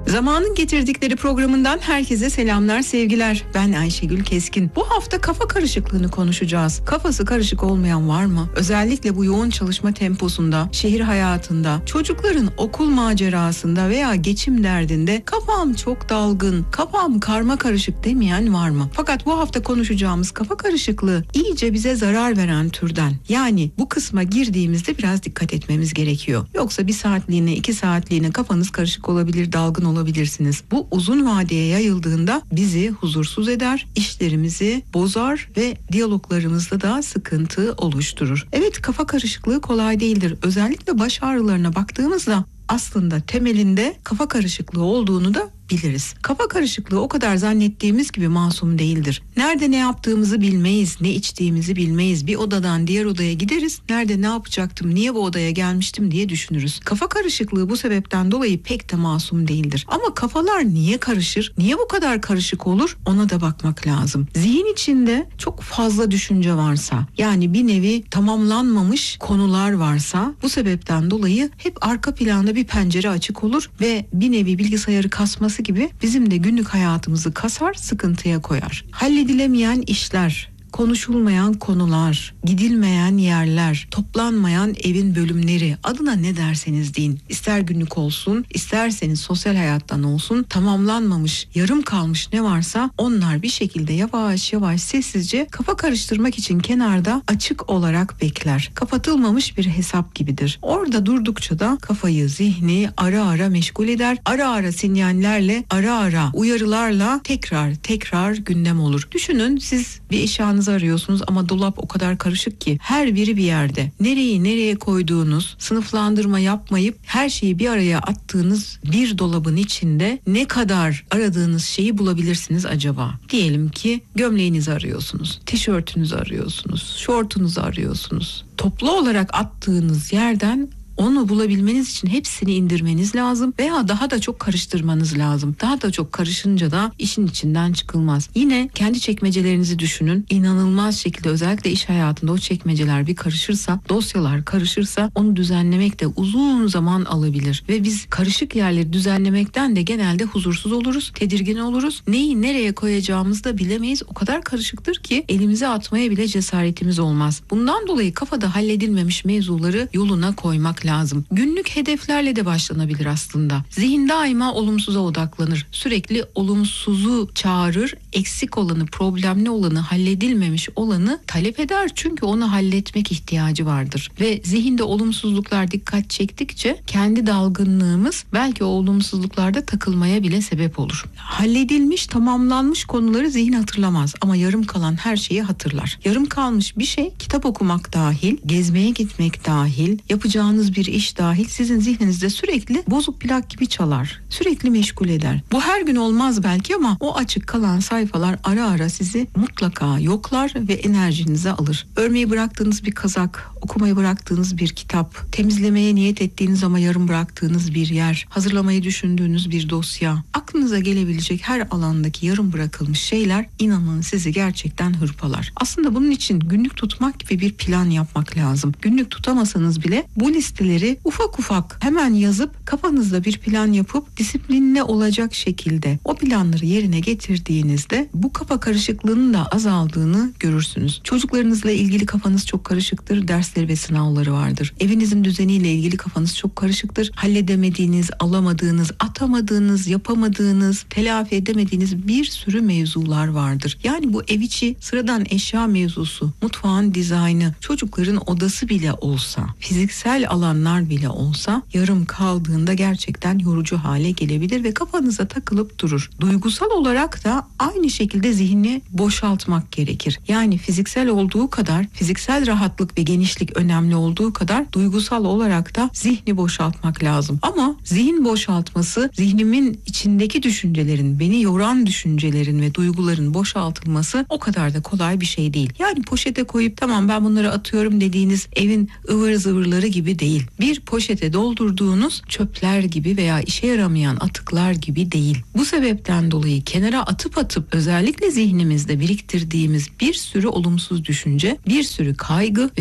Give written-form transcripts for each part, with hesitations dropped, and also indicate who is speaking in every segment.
Speaker 1: Zamanın Getirdikleri programından herkese selamlar, sevgiler. Ben Ayşegül Keskin. Bu hafta kafa karışıklığını konuşacağız. Kafası karışık olmayan var mı? Özellikle bu yoğun çalışma temposunda, şehir hayatında, çocukların okul macerasında veya geçim derdinde kafam çok dalgın, kafam karma karışık demeyen var mı? Fakat bu hafta konuşacağımız kafa karışıklığı iyice bize zarar veren türden. Yani bu kısma girdiğimizde biraz dikkat etmemiz gerekiyor. Yoksa bir saatliğine, 2 saatliğine kafanız karışık olabilir, dalgın olabilirsiniz. Bu uzun vadeye yayıldığında bizi huzursuz eder, işlerimizi bozar ve diyaloglarımızda da sıkıntı oluşturur. Evet, kafa karışıklığı kolay değildir. Özellikle baş ağrılarına baktığımızda aslında temelinde kafa karışıklığı olduğunu da biliriz. Kafa karışıklığı o kadar zannettiğimiz gibi masum değildir. Nerede ne yaptığımızı bilmeyiz, ne içtiğimizi bilmeyiz. Bir odadan diğer odaya gideriz. Nerede ne yapacaktım, niye bu odaya gelmiştim diye düşünürüz. Kafa karışıklığı bu sebepten dolayı pek de masum değildir. Ama kafalar niye karışır, niye bu kadar karışık olur, ona da bakmak lazım. Zihin içinde çok fazla düşünce varsa, yani bir nevi tamamlanmamış konular varsa, bu sebepten dolayı hep arka planda bir pencere açık olur ve bir nevi bilgisayarı kasması gibi bizim de günlük hayatımızı kasar, sıkıntıya koyar. Halledilemeyen işler, konuşulmayan konular, gidilmeyen yerler, toplanmayan evin bölümleri, adına ne derseniz deyin. İster günlük olsun, isterseniz sosyal hayattan olsun, tamamlanmamış, yarım kalmış ne varsa onlar bir şekilde yavaş yavaş sessizce kafa karıştırmak için kenarda açık olarak bekler. Kapatılmamış bir hesap gibidir. Orada durdukça da kafayı, zihni ara ara meşgul eder. Ara ara sinyallerle, ara ara uyarılarla tekrar gündem olur. Düşünün, siz bir eşyanızı arıyorsunuz ama dolap o kadar karışık ki her biri bir yerde. Nereyi nereye koyduğunuz, sınıflandırma yapmayıp her şeyi bir araya attığınız bir dolabın içinde ne kadar aradığınız şeyi bulabilirsiniz acaba? Diyelim ki gömleğinizi arıyorsunuz, tişörtünüzü arıyorsunuz, şortunuzu arıyorsunuz. Toplu olarak attığınız yerden onu bulabilmeniz için hepsini indirmeniz lazım veya daha da çok karıştırmanız lazım. Daha da çok karışınca da işin içinden çıkılmaz. Yine kendi çekmecelerinizi düşünün. İnanılmaz şekilde özellikle iş hayatında o çekmeceler bir karışırsa, dosyalar karışırsa onu düzenlemek de uzun zaman alabilir. Ve biz karışık yerleri düzenlemekten de genelde huzursuz oluruz, tedirgin oluruz. Neyi nereye koyacağımızı da bilemeyiz. O kadar karışıktır ki elimize atmaya bile cesaretimiz olmaz. Bundan dolayı kafada halledilmemiş mevzuları yoluna koymak lazım. Günlük hedeflerle de başlanabilir aslında. Zihin daima olumsuza odaklanır. Sürekli olumsuzu çağırır, eksik olanı, problemli olanı, halledilmemiş olanı talep eder. Çünkü onu halletmek ihtiyacı vardır. Ve zihinde olumsuzluklar dikkat çektikçe kendi dalgınlığımız belki o olumsuzluklarda takılmaya bile sebep olur. Halledilmiş, tamamlanmış konuları zihin hatırlamaz ama yarım kalan her şeyi hatırlar. Yarım kalmış bir şey, kitap okumak dahil, gezmeye gitmek dahil, yapacağınız bir iş dahil sizin zihninizde sürekli bozuk plak gibi çalar. Sürekli meşgul eder. Bu her gün olmaz belki ama o açık kalan sayfalar ara ara sizi mutlaka yoklar ve enerjinizi alır. Örmeyi bıraktığınız bir kazak, okumayı bıraktığınız bir kitap, temizlemeye niyet ettiğiniz ama yarım bıraktığınız bir yer, hazırlamayı düşündüğünüz bir dosya, aklınıza gelebilecek her alandaki yarım bırakılmış şeyler inanın sizi gerçekten hırpalar. Aslında bunun için günlük tutmak gibi bir plan yapmak lazım. Günlük tutamasanız bile bu listeleri ufak ufak hemen yazıp kafanızda bir plan yapıp disiplinli olacak şekilde o planları yerine getirdiğinizde bu kafa karışıklığının da azaldığını görürsünüz. Çocuklarınızla ilgili kafanız çok karışıktır, dersleri ve sınavları vardır. Evinizin düzeniyle ilgili kafanız çok karışıktır. Halledemediğiniz, alamadığınız, atamadığınız, yapamadığınız, telafi edemediğiniz bir sürü mevzular vardır. Yani bu ev içi sıradan eşya mevzusu, mutfağın dizaynı, çocukların odası bile olsa, fiziksel alanlar bile olsa yarım kaldığında gerçekten yorucu hale gelebilir ve kafanıza takılıp durur. Duygusal olarak da aynı şekilde zihni boşaltmak gerekir. Yani fiziksel olduğu kadar, fiziksel rahatlık ve genişlik önemli olduğu kadar duygusal olarak da zihni boşaltmak lazım. Ama zihin boşaltması, zihnimin içindeki düşüncelerin, beni yoran düşüncelerin ve duyguların boşaltılması o kadar da kolay bir şey değil. Yani poşete koyup tamam ben bunları atıyorum dediğiniz evin ıvır zıvırları gibi değil. Bir poşete doldurduğunuz çöpler gibi veya işe yaramayan atıklar gibi değil. Bu sebepten dolayı kenara atıp özellikle zihnimizde biriktirdiğimiz bir sürü olumsuz düşünce, bir sürü kaygı ve bir sürü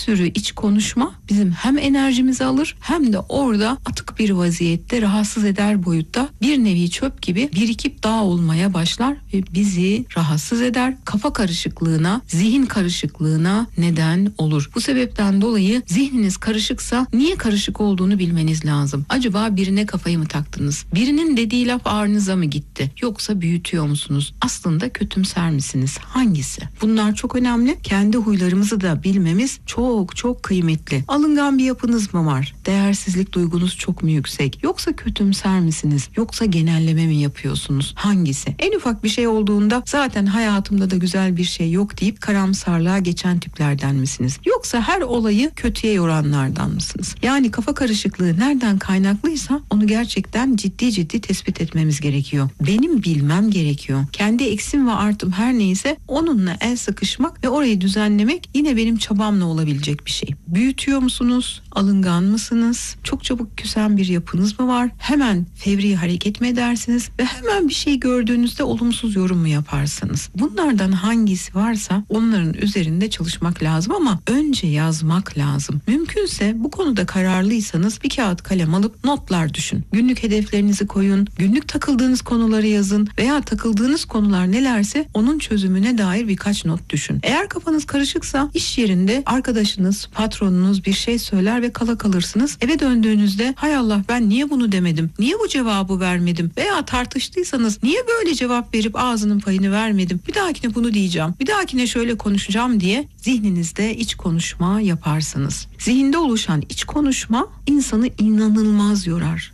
Speaker 1: sürü iç konuşma bizim hem enerjimizi alır hem de orada atık bir vaziyette rahatsız eder boyutta bir nevi çöp gibi birikip dağ olmaya başlar ve bizi rahatsız eder. Kafa karışıklığına, zihin karışıklığına neden olur. Bu sebepten dolayı zihniniz karışıksa niye karışık olduğunu bilmeniz lazım. Acaba birine kafayı mı taktınız? Birinin dediği laf ağrınıza mı gitti? Yoksa büyütüyor musunuz? Aslında kötümser misiniz? Hangisi? Bunlar çok önemli. Kendi huylarımızı da bilmemiz çok çok kıymetli. Alıngan bir yapınız mı var? Değersizlik duygunuz çok mu yüksek? Yoksa kötümser misiniz? Yoksa genelleme mi yapıyorsunuz? Hangisi? En ufak bir şey olduğunda zaten hayatımda da güzel bir şey yok deyip karamsarlığa geçen tiplerden misiniz? Yoksa her olayı kötüye yoranlardan mısınız? Yani kafa karışıklığı nereden kaynaklıysa onu gerçekten ciddi ciddi tespit etmemiz gerekiyor. Benim bilmem gerekiyor. Kendi eksim ve artım her neyse onunla el sıkışmak ve orayı düzenlemek yine benim çabamla olabilecek bir şey. Büyütüyor musunuz? Alıngan mısınız? Çok çabuk küsen bir yapınız mı var? Hemen fevri hareket mi edersiniz? Ve hemen bir şey gördüğünüzde olumsuz yorum mu yaparsınız? Bunlardan hangisi varsa onların üzerinde çalışmak lazım ama önce yazmak lazım. Mümkünse bu konuda kararlıysanız bir kağıt kalem alıp notlar düşün. Günlük hedeflerinizi koyun, günlük takıldığınız konuları yazın veya takıldığınız konular nelerse onun çözümüne dair birkaç not düşün. Eğer kafanız karışıksa iş yerinde arkadaşınız, patronunuz bir şey söyler ve kala kalırsınız. Eve döndüğünüzde hay Allah ben niye bunu demedim, niye bu cevabı vermedim veya tartıştıysanız niye böyle cevap verip ağzının payını vermedim, bir dahakine bunu diyeceğim, bir dahakine şöyle konuşacağım diye zihninizde iç konuşma yaparsınız. Zihinde oluşan iç konuşma insanı inanılmaz yorar.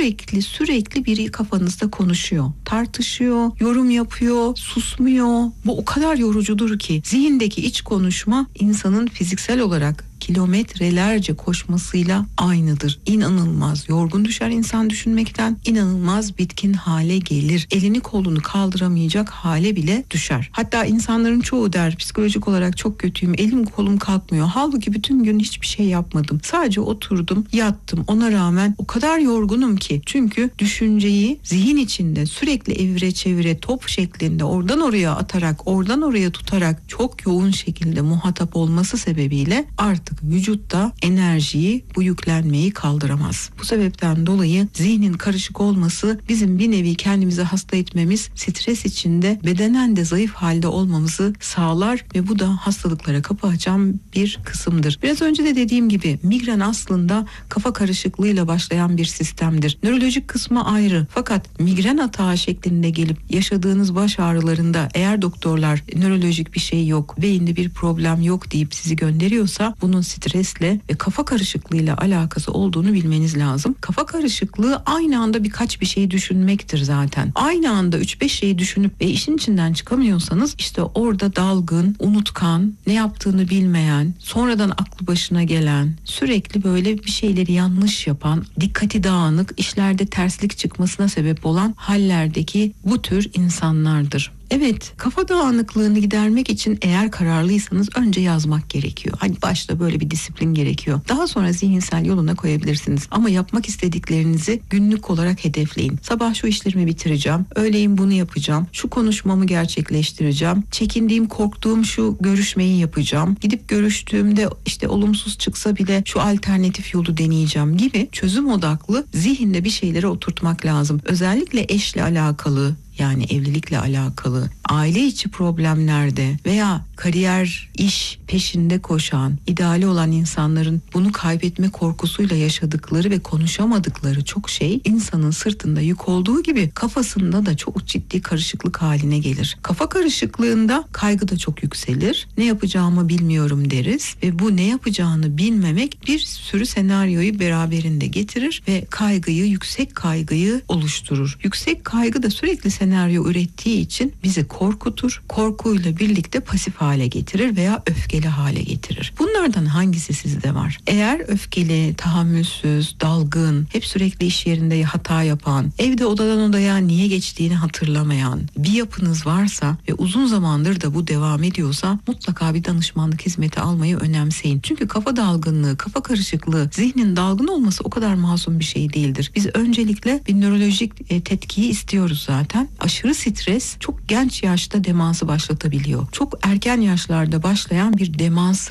Speaker 1: Sürekli biri kafanızda konuşuyor, tartışıyor, yorum yapıyor, susmuyor. Bu o kadar yorucudur ki zihindeki iç konuşma insanın fiziksel olarak kilometrelerce koşmasıyla aynıdır. İnanılmaz yorgun düşer insan düşünmekten, inanılmaz bitkin hale gelir. Elini kolunu kaldıramayacak hale bile düşer. Hatta insanların çoğu der psikolojik olarak çok kötüyüm, elim kolum kalkmıyor. Halbuki bütün gün hiçbir şey yapmadım. Sadece oturdum, yattım. Ona rağmen o kadar yorgunum ki. Çünkü düşünceyi zihin içinde sürekli evire çevire top şeklinde oradan oraya atarak, oradan oraya tutarak çok yoğun şekilde muhatap olması sebebiyle artık vücutta enerjiyi, bu yüklenmeyi kaldıramaz. Bu sebepten dolayı zihnin karışık olması bizim bir nevi kendimizi hasta etmemiz, stres içinde bedenen de zayıf halde olmamızı sağlar ve bu da hastalıklara kapı açan bir kısımdır. Biraz önce de dediğim gibi migren aslında kafa karışıklığıyla başlayan bir sistemdir. Nörolojik kısmı ayrı fakat migren atağı şeklinde gelip yaşadığınız baş ağrılarında eğer doktorlar nörolojik bir şey yok, beyinde bir problem yok deyip sizi gönderiyorsa bunun stresle ve kafa karışıklığıyla alakası olduğunu bilmeniz lazım. Kafa karışıklığı aynı anda birkaç bir şeyi düşünmektir zaten. Aynı anda 3-5 şeyi düşünüp ve işin içinden çıkamıyorsanız işte orada dalgın, unutkan, ne yaptığını bilmeyen, sonradan aklı başına gelen, sürekli böyle bir şeyleri yanlış yapan, dikkati dağınık, işlerde terslik çıkmasına sebep olan hallerdeki bu tür insanlardır. Evet, kafa dağınıklığını gidermek için eğer kararlıysanız önce yazmak gerekiyor. Hani başta böyle bir disiplin gerekiyor. Daha sonra zihinsel yoluna koyabilirsiniz. Ama yapmak istediklerinizi günlük olarak hedefleyin. Sabah şu işlerimi bitireceğim, öğleyin bunu yapacağım, şu konuşmamı gerçekleştireceğim, çekindiğim, korktuğum şu görüşmeyi yapacağım, gidip görüştüğümde işte olumsuz çıksa bile şu alternatif yolu deneyeceğim gibi çözüm odaklı zihinde bir şeyleri oturtmak lazım. Özellikle eşle alakalı, yani evlilikle alakalı, aile içi problemlerde veya kariyer, iş peşinde koşan, ideali olan insanların bunu kaybetme korkusuyla yaşadıkları ve konuşamadıkları çok şey insanın sırtında yük olduğu gibi kafasında da çok ciddi karışıklık haline gelir. Kafa karışıklığında kaygı da çok yükselir. Ne yapacağımı bilmiyorum deriz ve bu ne yapacağını bilmemek bir sürü senaryoyu beraberinde getirir ve kaygıyı, yüksek kaygıyı oluşturur. Yüksek kaygı da sürekli senaryo ürettiği için bizi korkutur. Korkuyla birlikte pasif hale getirir veya öfkeli hale getirir. Bunlardan hangisi sizde var? Eğer öfkeli, tahammülsüz, dalgın, hep sürekli iş yerinde hata yapan, evde odadan odaya niye geçtiğini hatırlamayan bir yapınız varsa ve uzun zamandır da bu devam ediyorsa mutlaka bir danışmanlık hizmeti almayı önemseyin. Çünkü kafa dalgınlığı, kafa karışıklığı, zihnin dalgın olması o kadar masum bir şey değildir. Biz öncelikle bir nörolojik tetkiyi istiyoruz zaten. Aşırı stres çok genç yaşta demansı başlatabiliyor. Çok erken yaşlarda başlayan bir demans